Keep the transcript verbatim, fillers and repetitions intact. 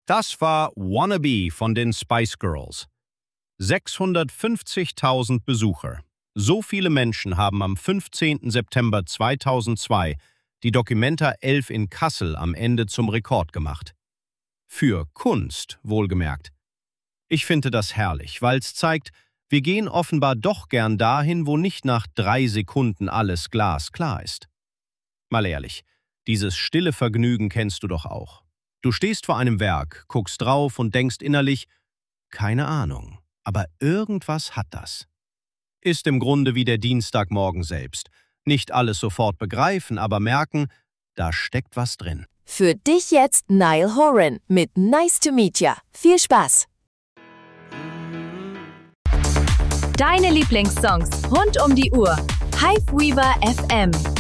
Das war Wannabe von den Spice Girls. sechshundertfünfzigtausend Besucher. So viele Menschen haben am fünfzehnten September zweitausendzwei die Documenta elf in Kassel am Ende zum Rekord gemacht. Für Kunst, wohlgemerkt. Ich finde das herrlich, weil es zeigt, wir gehen offenbar doch gern dahin, wo nicht nach drei Sekunden alles glasklar ist. Mal ehrlich, dieses stille Vergnügen kennst du doch auch. Du stehst vor einem Werk, guckst drauf und denkst innerlich, keine Ahnung, aber irgendwas hat das. Ist im Grunde wie der Dienstagmorgen selbst. Nicht alles sofort begreifen, aber merken, da steckt was drin. Für dich jetzt Niall Horan mit Nice to Meet Ya. Viel Spaß! Deine Lieblingssongs rund um die Uhr. Hive Weaver F M.